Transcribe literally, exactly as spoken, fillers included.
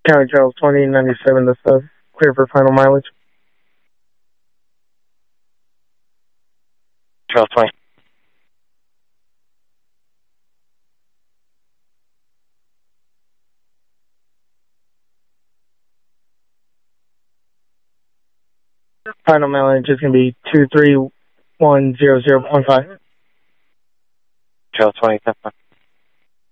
County Trails twenty ninety-seven, that's uh, clear for final mileage. Trail twenty. Final mileage is going to be two three one zero zero point five. Trail twenty, ten five.